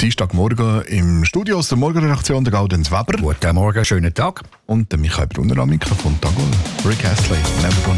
Dienstagmorgen im Studio aus der Morgenredaktion der Gaudenz Weber. Guten Morgen, schönen Tag. Und der Michael Brunner am Mikrofon. Rick Astley, Never Gonna